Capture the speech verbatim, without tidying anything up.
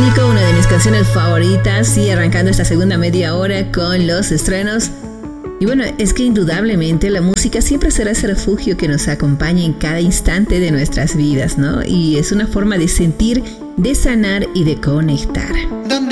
Pánico, una de mis canciones favoritas, y arrancando esta segunda media hora con los estrenos. Y bueno, es que indudablemente la música siempre será ese refugio que nos acompaña en cada instante de nuestras vidas, ¿no? Y es una forma de sentir, de sanar y de conectar.